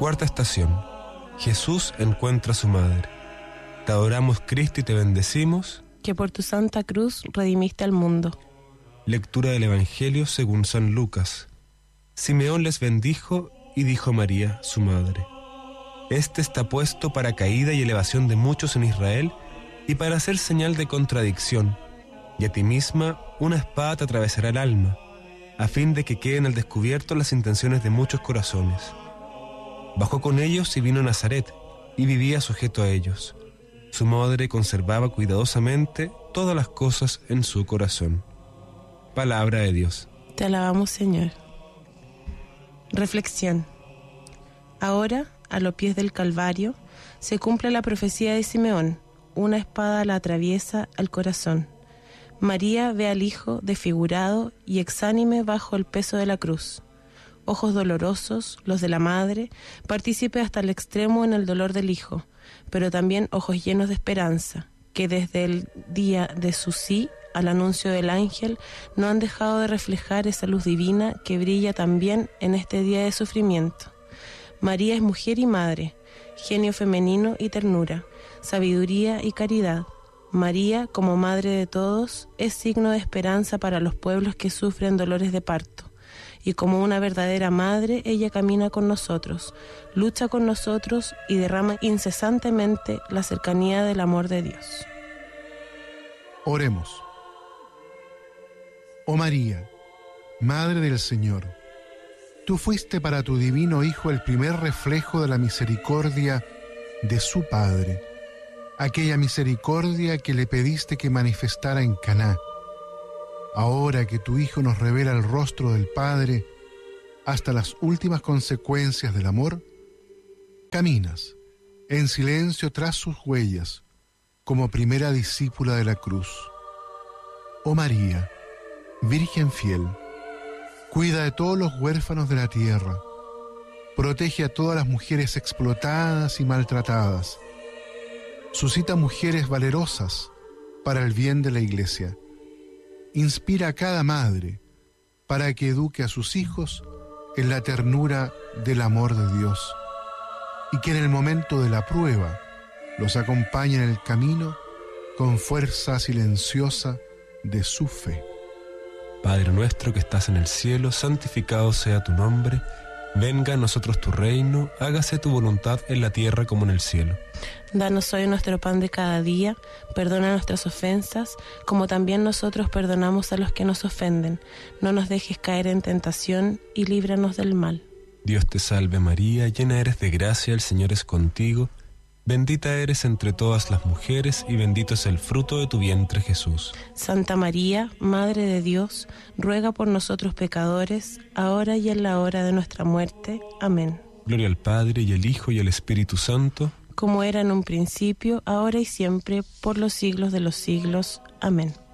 Cuarta estación. Jesús encuentra a su madre. Te adoramos, Cristo, y te bendecimos, que por tu santa cruz redimiste al mundo. Lectura del Evangelio según San Lucas. Simeón les bendijo y dijo a María, su madre: Este está puesto para caída y elevación de muchos en Israel y para hacer señal de contradicción, y a ti misma una espada te atravesará el alma, a fin de que queden al descubierto las intenciones de muchos corazones. Bajó con ellos y vino a Nazaret, y vivía sujeto a ellos. Su madre conservaba cuidadosamente todas las cosas en su corazón. Palabra de Dios. Te alabamos, Señor. Reflexión. Ahora, a los pies del Calvario, se cumple la profecía de Simeón. Una espada la atraviesa al corazón. María ve al Hijo desfigurado y exánime bajo el peso de la cruz. Ojos dolorosos, los de la madre, partícipe hasta el extremo en el dolor del Hijo, pero también ojos llenos de esperanza, que desde el día de su sí al anuncio del ángel no han dejado de reflejar esa luz divina que brilla también en este día de sufrimiento. María es mujer y madre, genio femenino y ternura, sabiduría y caridad. María, como madre de todos, es signo de esperanza para los pueblos que sufren dolores de parto. Y como una verdadera madre, ella camina con nosotros, lucha con nosotros y derrama incesantemente la cercanía del amor de Dios. Oremos. Oh María, Madre del Señor, tú fuiste para tu divino Hijo el primer reflejo de la misericordia de su Padre, aquella misericordia que le pediste que manifestara en Caná. Ahora que tu Hijo nos revela el rostro del Padre hasta las últimas consecuencias del amor, caminas en silencio tras sus huellas como primera discípula de la cruz. Oh María, Virgen fiel, cuida de todos los huérfanos de la tierra, protege a todas las mujeres explotadas y maltratadas, suscita mujeres valerosas para el bien de la Iglesia. Inspira a cada madre para que eduque a sus hijos en la ternura del amor de Dios y que en el momento de la prueba los acompañe en el camino con fuerza silenciosa de su fe. Padre nuestro que estás en el cielo, santificado sea tu nombre. Venga a nosotros tu reino, hágase tu voluntad en la tierra como en el cielo. Danos hoy nuestro pan de cada día, perdona nuestras ofensas, como también nosotros perdonamos a los que nos ofenden. No nos dejes caer en tentación y líbranos del mal. Dios te salve María, llena eres de gracia, el Señor es contigo. Bendita eres entre todas las mujeres y bendito es el fruto de tu vientre, Jesús. Santa María, Madre de Dios, ruega por nosotros pecadores, ahora y en la hora de nuestra muerte. Amén. Gloria al Padre, y al Hijo, y al Espíritu Santo, como era en un principio, ahora y siempre, por los siglos de los siglos. Amén.